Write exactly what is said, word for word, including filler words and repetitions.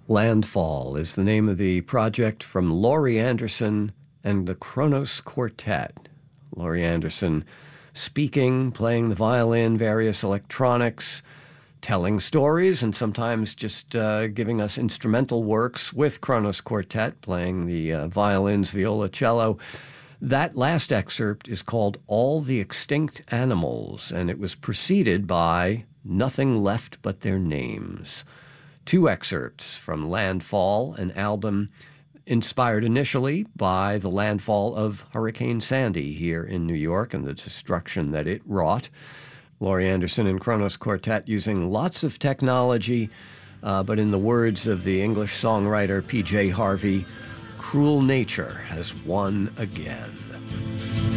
Landfall is the name of the project from Laurie Anderson and the Kronos Quartet. Laurie Anderson speaking, playing the violin, various electronics, telling stories, and sometimes just uh, giving us instrumental works with Kronos Quartet, playing the uh, violins, viola, cello. That last excerpt is called All the Extinct Animals, and it was preceded by Nothing Left But Their Names. Two excerpts from Landfall, an album inspired initially by the landfall of Hurricane Sandy here in New York and the destruction that it wrought. Laurie Anderson and Kronos Quartet using lots of technology, uh, but in the words of the English songwriter P J Harvey, cruel nature has won again.